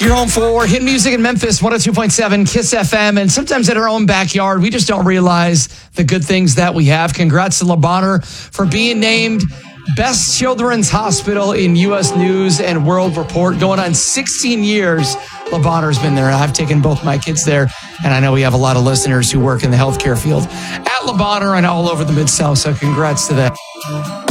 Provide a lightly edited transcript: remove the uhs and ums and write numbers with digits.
your home for hit music in Memphis, 102.7 Kiss FM. And sometimes in our own backyard, we just don't realize the good things that we have. Congrats to Le Bonheur for being named Best Children's Hospital in U.S. News and World Report. Going on 16 years, Le Bonheur's been there. I've taken both my kids there, and I know we have a lot of listeners who work in the healthcare field at Le Bonheur and all over the Mid-South, so congrats to them.